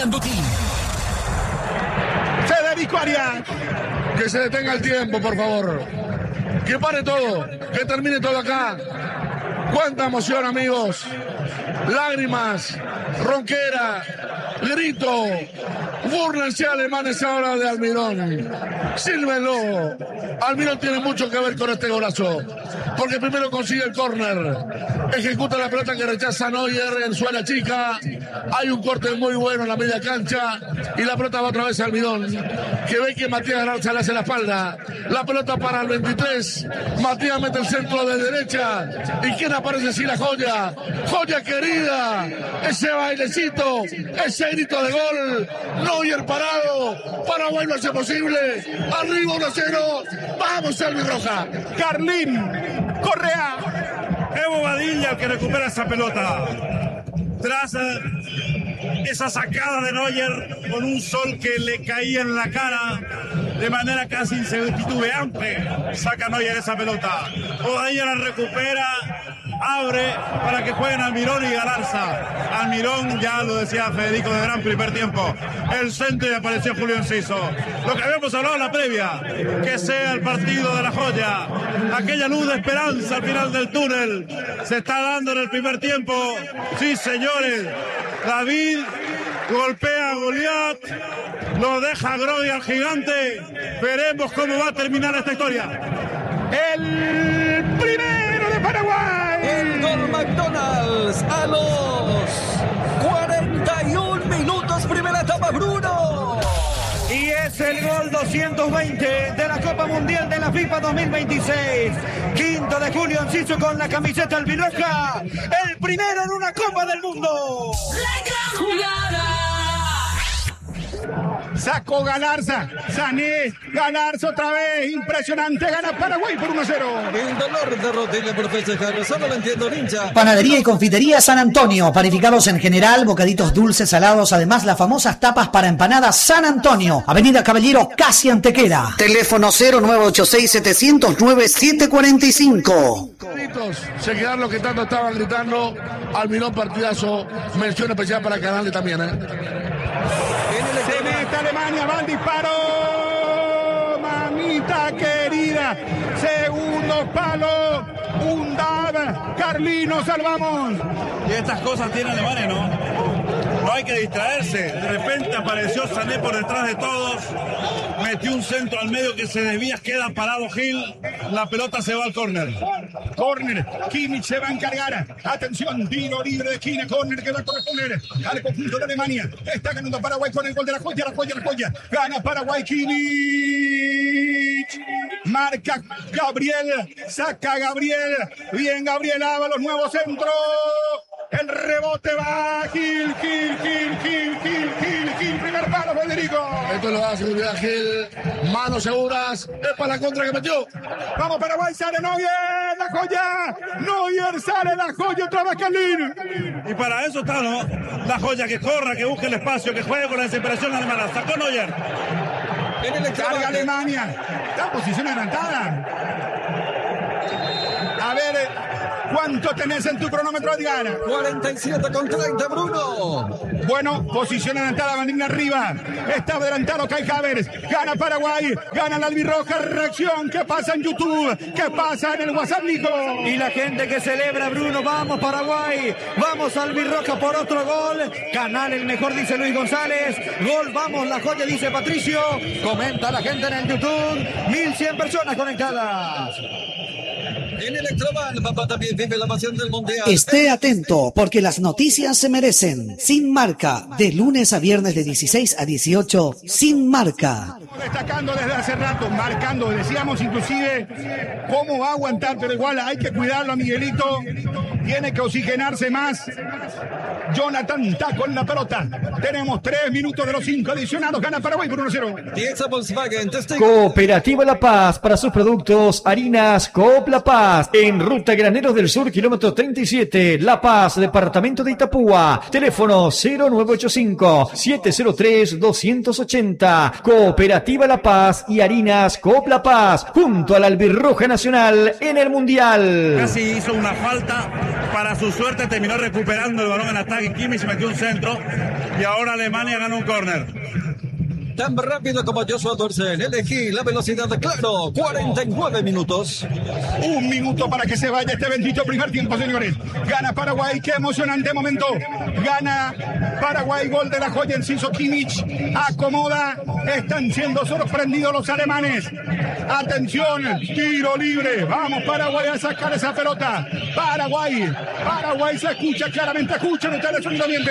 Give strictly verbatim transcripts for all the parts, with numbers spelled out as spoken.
Confiando en ti. Federico Arias. Que se detenga el tiempo, por favor. Que pare todo. Que termine todo acá. Cuánta emoción, amigos. Lágrimas, ronquera, grito. Búrlense alemanes ahora de Almirón. Sílvenlo. Almirón tiene mucho que ver con este golazo. Porque primero consigue el córner. Ejecuta la pelota que rechaza Neuer en su área chica. Hay un corte muy bueno en la media cancha. Y la pelota va otra vez a Almirón. Que ve que Matías Galarza le hace la espalda. La pelota para el veintitrés. Matías mete el centro de derecha. ¿Y quién aparece si la joya? Joya querida. Ese bailecito. Ese grito de gol. Neuer parado. Paraguay lo hace posible. Arriba uno a cero. Vamos, Albirroja. Carlín Correa. Evo Badilla el que recupera esa pelota. Tras esa sacada de Neuer con un sol que le caía en la cara de manera casi titubeante, saca Neuer esa pelota. Badilla la recupera, abre para que jueguen Almirón y Galarza. Almirón, ya lo decía Federico de gran primer tiempo, el centro y apareció Julio Enciso. Lo que habíamos hablado en la previa, que sea el partido de la joya, aquella luz de esperanza al final del túnel, se está dando en el primer tiempo. Sí, señores, David golpea a Goliat, lo deja Grodi al gigante. Veremos cómo va a terminar esta historia. El primero de Paraguay. El gol McDonald's a los cuarenta y un minutos, primera etapa, Bruno. Y es el gol doscientos veinte de la Copa Mundial de la FIFA dos mil veintiséis. Quinto de Julio Enciso con la camiseta albirroja. El primero en una Copa del Mundo. La gran jugada. Sacó Galarza. Sané. Galarza otra vez. Impresionante. Gana Paraguay por uno a cero. El dolor de rodilla por festejar. Solo lo entiendo, hincha. Panadería y confitería San Antonio. Panificados en general, bocaditos dulces, salados. Además, las famosas tapas para empanadas San Antonio. Avenida Caballero, casi Antequera. Teléfono cero nueve ocho seis, setecientos nueve, siete cuarenta y cinco. Se quedaron los que tanto estaban gritando. Almirón, partidazo. Mención especial para Canales también, ¿eh? Se mete Alemania, va al disparo. Mamita querida. Segundo palo. Undab. Carlino, salvamos. Y estas cosas tiene Alemania, ¿no? No hay que distraerse. De repente apareció Sané por detrás de todos. Metió un centro al medio que se desvía. Queda parado Gil. La pelota se va al córner. Córner. Kimmich se va a encargar. Atención. Tiro libre de esquina. Córner que va a corresponder al conjunto de Alemania. Está ganando Paraguay con el gol de la joya. La joya, la joya. Gana Paraguay. Kimmich. Marca Gabriel. Saca Gabriel. Bien Gabriel Ábalos. Nuevo centro. El rebote va Gil, Gil, Gil, Gil, Gil, Gil, Gil. Primer palo, Federico. Esto lo da seguridad Gil. Manos seguras. Es para la contra que metió. Vamos Paraguay, sale Neuer, la joya. Neuer sale la joya otra vez Carlín. Y para eso está, ¿no? La joya que corra, que busque el espacio, que juegue con la desesperación alemana. Sacó Neuer. Carga Alemania. Está en posición adelantada. A ver, ¿cuánto tenés en tu cronómetro, Adriana? cuarenta y siete con treinta, Bruno. Bueno, posición adelantada, bandina arriba. Está adelantado Kai Havertz. Gana Paraguay, gana la albirroja. Reacción, ¿qué pasa en YouTube? ¿Qué pasa en el WhatsApp, Nico? Y la gente que celebra, Bruno. Vamos Paraguay, vamos albirroja por otro gol. Canal el mejor, dice Luis González. Gol, vamos la joya, dice Patricio. Comenta la gente en el YouTube. mil cien personas conectadas. En Electroban, papá también vive la pasión del mundial. Esté atento, porque las noticias se merecen. Sin Marca, de lunes a viernes de dieciséis a dieciocho, Sin Marca. Destacando desde hace rato, marcando, decíamos inclusive cómo va a aguantar, pero igual hay que cuidarlo a Miguelito. Tiene que oxigenarse más. Jonathan está con la pelota. Tenemos tres minutos de los cinco adicionados. Gana Paraguay por uno a cero. Volkswagen, Cooperativa La Paz, para sus productos, harinas Coop La Paz, en Ruta Graneros del Sur, kilómetro treinta y siete, La Paz, departamento de Itapúa. Teléfono cero nueve ocho cinco, siete cero tres, dos ocho cero. Cooperativa La Paz y harinas Coop La Paz, junto a la Albirroja Nacional en el Mundial. Casi hizo una falta Para su suerte terminó recuperando el balón en ataque. Kimmich metió un centro y ahora Alemania ganó un córner. Tan rápido como Joshua Dorsen. Elegí la velocidad, claro. cuarenta y nueve minutos. Un minuto para que se vaya este bendito primer tiempo, señores. Gana Paraguay. Qué emocionante momento. Gana Paraguay. Gol de la joya Enciso Kimmich. Acomoda. Están siendo sorprendidos los alemanes. Atención. Tiro libre. Vamos Paraguay a sacar esa pelota. Paraguay. Paraguay se escucha claramente. Escuchen ustedes sonido ambiente.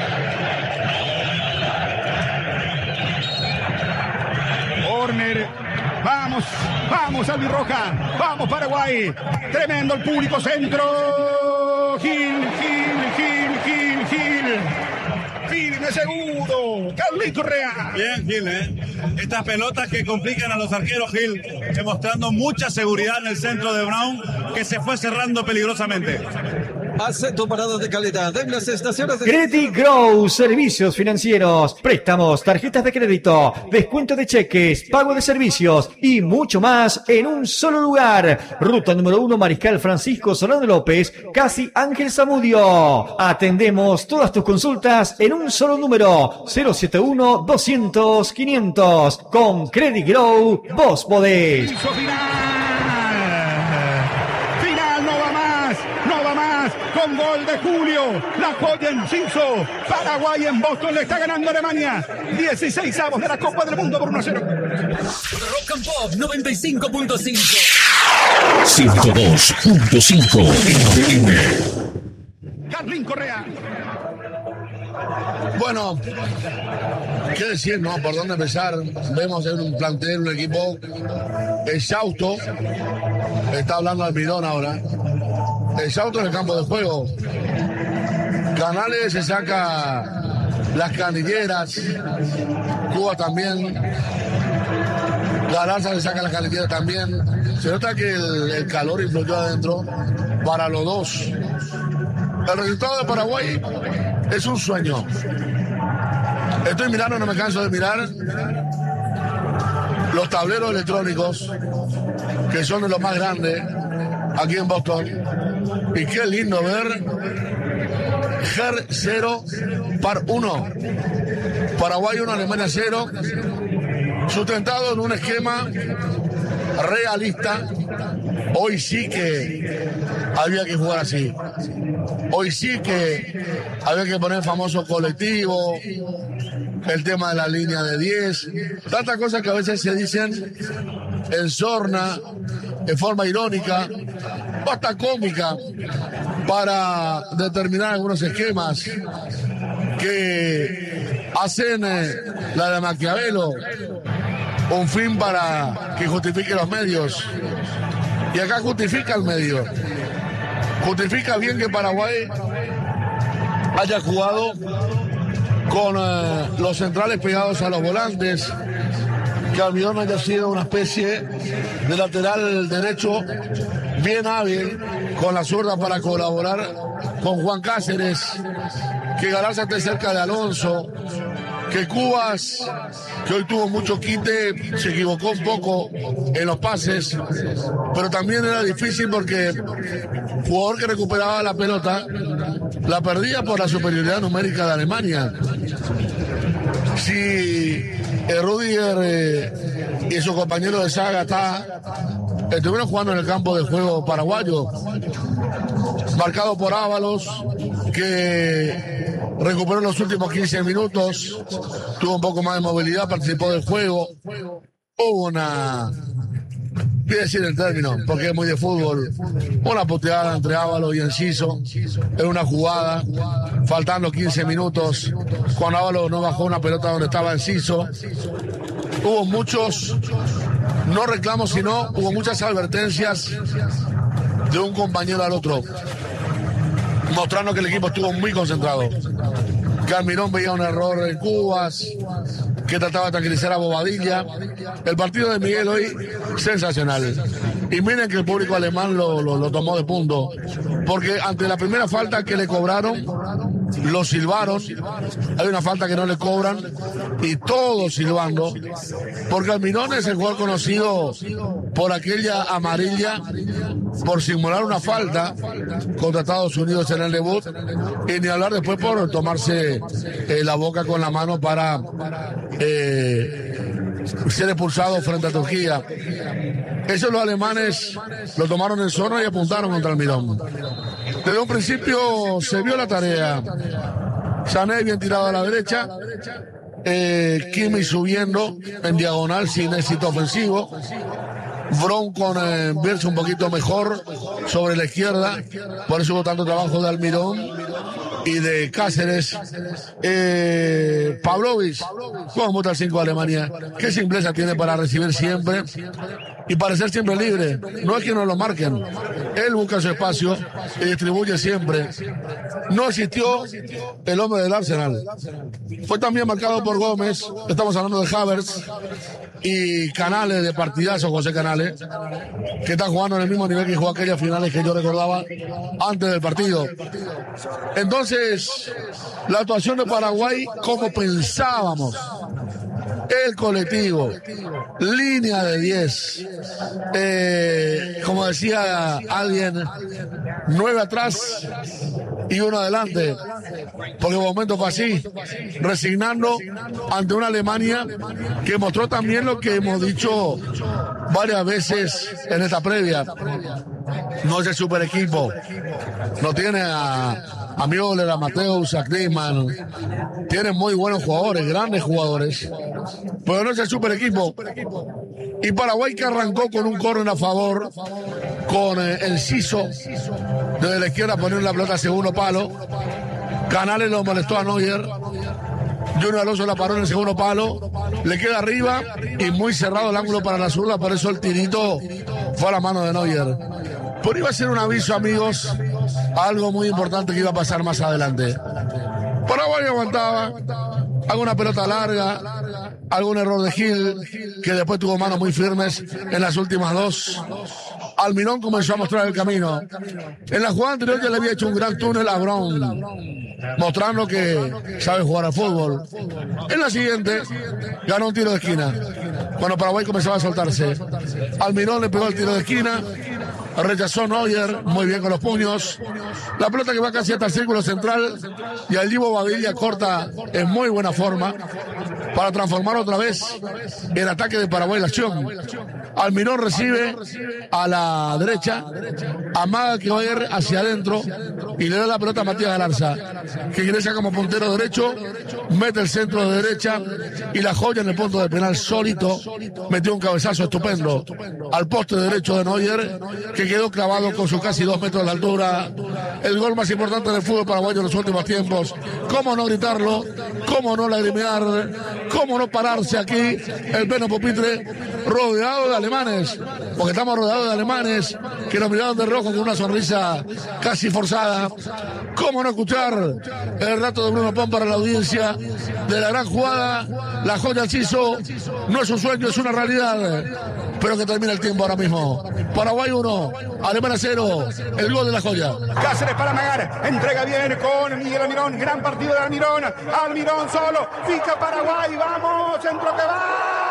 Corner, vamos, vamos Albirroja, vamos Paraguay, tremendo el público, centro, Gil, Gil, Gil, Gil, Gil, firme seguro, Carlín Correa. Bien Gil, ¿eh? Estas pelotas que complican a los arqueros, Gil, demostrando mucha seguridad en el centro de Brown, que se fue cerrando peligrosamente. Hace tu parada de calidad en las estaciones de... Credit Grow, servicios financieros, préstamos, tarjetas de crédito, descuento de cheques, pago de servicios y mucho más en un solo lugar. Ruta número uno, Mariscal Francisco Solano López, casi Ángel Zamudio. Atendemos todas tus consultas en un solo número, cero siete uno, doscientos, quinientos. Con Credit Grow, vos podés. Con gol de Julio, la joya Enciso. Paraguay en Boston le está ganando a Alemania. dieciséis avos de la Copa del Mundo por uno a cero. Rock and Pop noventa y cinco punto cinco. ciento dos punto cinco. Carlín Correa. Bueno, qué decir, ¿no? ¿Por dónde empezar? Vemos en un plantel, un equipo exhausto. Está hablando Almirón ahora. Exhausto en el campo de juego. Canales se saca las canilleras. Cuba también. Galarza se saca las canilleras también. Se nota que el, el calor influyó adentro para los dos. El resultado de Paraguay es un sueño. Estoy mirando, no me canso de mirar los tableros electrónicos, que son de los más grandes aquí en Boston. Y qué lindo ver Ger cero, Par uno. Paraguay uno, Alemania cero. Sustentado en un esquema realista. Hoy sí que había que jugar así. Hoy sí que había que poner famoso colectivo, el tema de la línea de diez, tantas cosas que a veces se dicen en sorna, en forma irónica, hasta cómica, para determinar algunos esquemas que hacen eh, la de Maquiavelo un fin para que justifique los medios. Y acá justifica el medio. Justifica bien que Paraguay haya jugado con eh, los centrales pegados a los volantes, que Almirón haya sido una especie de lateral derecho bien hábil, con la zurda para colaborar con Juan Cáceres, que Galarza esté cerca de Alonso, que Cubas, que hoy tuvo mucho quite, se equivocó un poco en los pases, pero también era difícil porque el jugador que recuperaba la pelota la perdía por la superioridad numérica de Alemania. Si el Rudiger eh, y su compañero de saga está, estuvieron jugando en el campo de juego paraguayo, marcado por Ábalos, que recuperó los últimos quince minutos, tuvo un poco más de movilidad, participó del juego. Hubo una, voy a decir el término, porque es muy de fútbol, una puteada entre Ábalos y Enciso en una jugada, faltando quince minutos, cuando Ábalos no bajó una pelota donde estaba Enciso. Hubo muchos, no reclamos, sino hubo muchas advertencias de un compañero al otro, mostrando que el equipo estuvo muy concentrado. Que Almirón veía un error en Cubas, que trataba de tranquilizar a Bobadilla. El partido de Miguel hoy, sensacional. Y miren que el público alemán lo, lo, lo tomó de punto, porque ante la primera falta que le cobraron, lo silbaron, hay una falta que no le cobran y todos silbando, porque Almirón es el jugador conocido por aquella amarilla por simular una falta contra Estados Unidos en el debut, y ni hablar después por tomarse eh, la boca con la mano para eh, ser expulsado frente a Turquía. Eso los alemanes lo tomaron en zona y apuntaron contra Almirón. Desde un principio se vio la tarea. Sané bien tirado a la derecha, eh, Kimi subiendo en diagonal sin éxito ofensivo, Bron con eh, Birch un poquito mejor sobre la izquierda, por eso hubo tanto trabajo de Almirón y de Cáceres. eh, Pavlovic, ¿cómo vota el cinco de Alemania? ¿Qué simpleza tiene para recibir siempre y para ser siempre libre? No es que no lo marquen, él busca su espacio y distribuye siempre. No existió el hombre del Arsenal. Fue también marcado por Gómez. Estamos hablando de Havertz y Canales, de partidazo José Canales, que está jugando en el mismo nivel que jugó aquellas finales que yo recordaba antes del partido. Entonces, la actuación de Paraguay, como pensábamos, el colectivo, línea de diez, eh, como decía alguien, nueve atrás y uno adelante, porque el momento fue así, resignando ante una Alemania que mostró también lo que hemos dicho varias veces en esta previa. No es el super equipo, no tiene a, a Müller, a Mateus, a Griezmann, tiene muy buenos jugadores, grandes jugadores, pero no es el super equipo. Y Paraguay, que arrancó con un córner a favor, con eh, el Ciso desde la izquierda poniendo la pelota a segundo palo. Canales lo molestó a Neuer, Junior Alonso la paró en el segundo palo, le queda arriba y muy cerrado el ángulo para la zurda, por eso el tirito fue a la mano de Neuer. Pero iba a ser un aviso, amigos, a algo muy importante que iba a pasar más adelante. Paraguay aguantaba, alguna pelota larga, algún error de Gil, que después tuvo manos muy firmes en las últimas dos. Almirón comenzó a mostrar el camino. En la jugada anterior ya le había hecho un gran túnel a Bron, mostrando que sabe jugar al fútbol. En la siguiente, ganó un tiro de esquina, cuando Paraguay comenzaba a soltarse. Almirón le pegó el tiro de esquina, rechazó Neuer, muy bien con los puños. La pelota que va casi hasta el círculo central, y el Divo Badilla corta en muy buena forma para transformar otra vez el ataque de Paraguay en la acción. Almirón recibe a la derecha, amaga que va a ir hacia adentro y le da la pelota a Matías Galarza, que ingresa como puntero derecho, mete el centro de derecha y la joya en el punto de penal solito, metió un cabezazo estupendo al poste derecho de Neuer, que quedó clavado con sus casi dos metros de altura. El gol más importante del fútbol paraguayo en los últimos tiempos. ¿Cómo no gritarlo? ¿Cómo no lagrimear? ¿Cómo no pararse aquí el pleno pupitre rodeado de alemanes? Porque estamos rodeados de alemanes que nos miraron de rojo con una sonrisa casi forzada. ¿Cómo no escuchar el relato de Bruno Pon para la audiencia de la gran jugada? La joya al Ciso no es un sueño, es una realidad. Pero que termina el tiempo ahora mismo. Paraguay uno, Alemania cero, el gol de la joya. Cáceres para amagar, entrega bien con Miguel Almirón, gran partido de Almirón, Almirón solo, fija Paraguay, vamos, centro que va.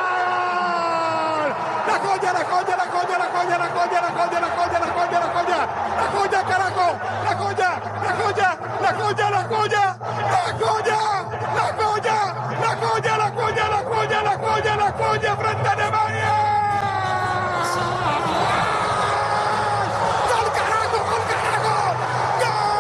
La joya, la joya, la joya, la joya, la joya, la joya, la joya, la joya, la joya, la joya, carajo, la joya, la joya, la joya, la joya, la joya, la joya, la joya, la joya, la joya, la joya, la joya, frente a Alemania.